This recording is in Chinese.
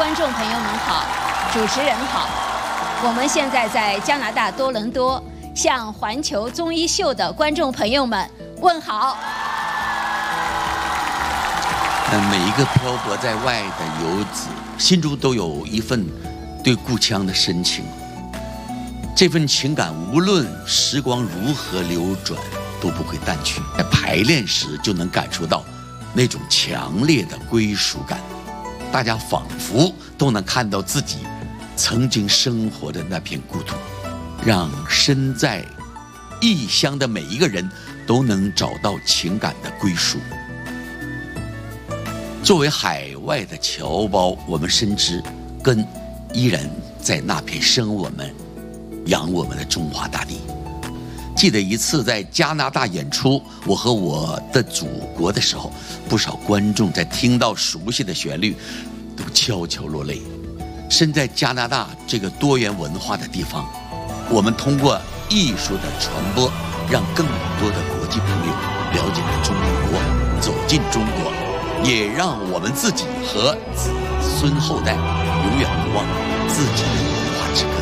观众朋友们好，主持人好。我们现在在加拿大多伦多，向环球综艺秀的观众朋友们问好。 每一个漂泊在外的游子，心中都有一份对故乡的深情。这份情感，无论时光如何流转，都不会淡去。在排练时就能感受到那种强烈的归属感，大家仿佛都能看到自己曾经生活的那片故土，让身在异乡的每一个人都能找到情感的归属。作为海外的侨胞，我们深知根依然在那片生我们养我们的中华大地。记得一次在加拿大演出我和我的祖国的时候，不少观众在听到熟悉的旋律都悄悄落泪。身在加拿大这个多元文化的地方，我们通过艺术的传播，让更多的国际朋友了解了中国，走进中国，也让我们自己和子孙后代永远不忘自己的文化之根。